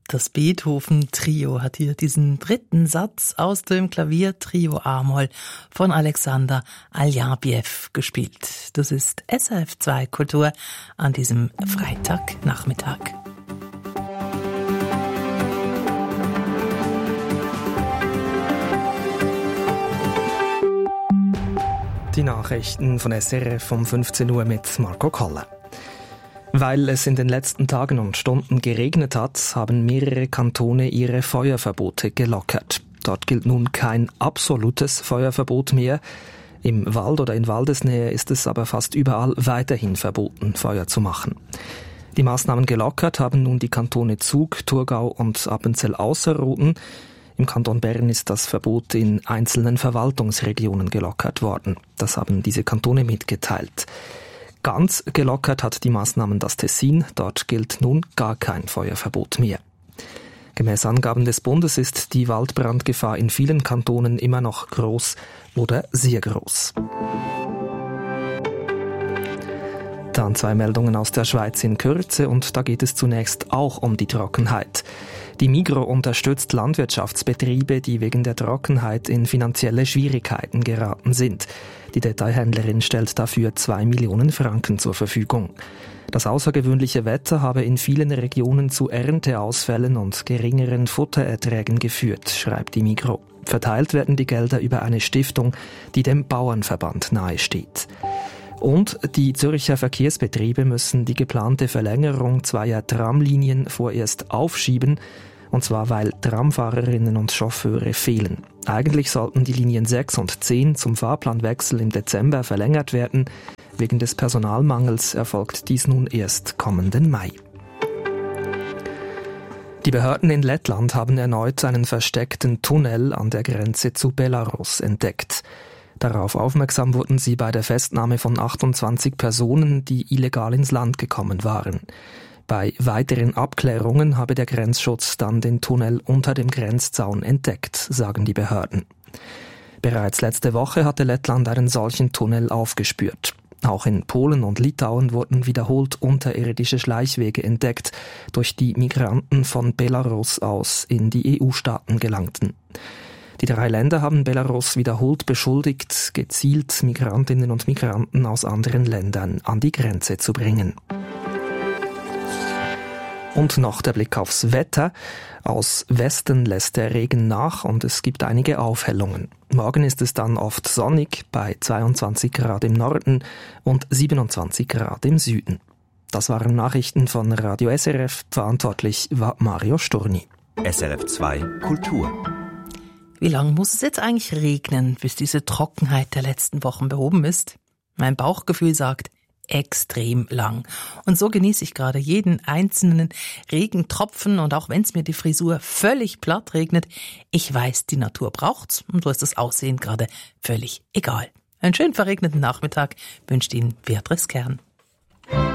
Das Beethoven-Trio hat hier diesen dritten Satz aus dem Klaviertrio A-Moll von Alexander Aljabjew gespielt. Das ist SRF 2 Kultur an diesem Freitagnachmittag. Die Nachrichten von SRF um 15 Uhr mit Marco Koller. Weil es in den letzten Tagen und Stunden geregnet hat, haben mehrere Kantone ihre Feuerverbote gelockert. Dort gilt nun kein absolutes Feuerverbot mehr. Im Wald oder in Waldesnähe ist es aber fast überall weiterhin verboten, Feuer zu machen. Die Maßnahmen gelockert haben nun die Kantone Zug, Thurgau und Appenzell-Ausserrhoden. Im Kanton Bern ist das Verbot in einzelnen Verwaltungsregionen gelockert worden. Das haben diese Kantone mitgeteilt. Ganz gelockert hat die Maßnahmen das Tessin. Dort gilt nun gar kein Feuerverbot mehr. Gemäß Angaben des Bundes ist die Waldbrandgefahr in vielen Kantonen immer noch groß oder sehr groß. Dann 2 Meldungen aus der Schweiz in Kürze und da geht es zunächst auch um die Trockenheit. Die Migros unterstützt Landwirtschaftsbetriebe, die wegen der Trockenheit in finanzielle Schwierigkeiten geraten sind. Die Detailhändlerin stellt dafür 2 Millionen Franken zur Verfügung. Das außergewöhnliche Wetter habe in vielen Regionen zu Ernteausfällen und geringeren Futtererträgen geführt, schreibt die Migros. Verteilt werden die Gelder über eine Stiftung, die dem Bauernverband nahesteht. Und die Zürcher Verkehrsbetriebe müssen die geplante Verlängerung 2 Tramlinien vorerst aufschieben, und zwar weil Tramfahrerinnen und Chauffeure fehlen. Eigentlich sollten die Linien 6 und 10 zum Fahrplanwechsel im Dezember verlängert werden. Wegen des Personalmangels erfolgt dies nun erst kommenden Mai. Die Behörden in Lettland haben erneut einen versteckten Tunnel an der Grenze zu Belarus entdeckt. Darauf aufmerksam wurden sie bei der Festnahme von 28 Personen, die illegal ins Land gekommen waren. Bei weiteren Abklärungen habe der Grenzschutz dann den Tunnel unter dem Grenzzaun entdeckt, sagen die Behörden. Bereits letzte Woche hatte Lettland einen solchen Tunnel aufgespürt. Auch in Polen und Litauen wurden wiederholt unterirdische Schleichwege entdeckt, durch die Migranten von Belarus aus in die EU-Staaten gelangten. Die 3 Länder haben Belarus wiederholt beschuldigt, gezielt Migrantinnen und Migranten aus anderen Ländern an die Grenze zu bringen. Und noch der Blick aufs Wetter. Aus Westen lässt der Regen nach und es gibt einige Aufhellungen. Morgen ist es dann oft sonnig bei 22 Grad im Norden und 27 Grad im Süden. Das waren Nachrichten von Radio SRF. Verantwortlich war Mario Sturni. SRF 2 Kultur. Wie lange muss es jetzt eigentlich regnen, bis diese Trockenheit der letzten Wochen behoben ist? Mein Bauchgefühl sagt, extrem lang. Und so genieße ich gerade jeden einzelnen Regentropfen und auch wenn es mir die Frisur völlig platt regnet, ich weiß, die Natur braucht's und so ist das Aussehen gerade völlig egal. Einen schön verregneten Nachmittag wünscht Ihnen Beatrice Kern.